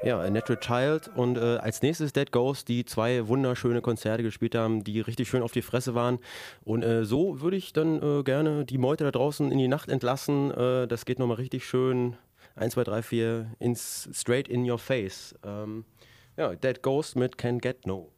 Ja, A Natural Child und als nächstes Dead Ghost, die zwei wunderschöne Konzerte gespielt haben, die richtig schön auf die Fresse waren. Und so würde ich dann gerne die Meute da draußen in die Nacht entlassen. Das geht nochmal richtig schön 1, 2, 3, 4 straight in your face. Ja, Dead Ghost mit Can't Get No.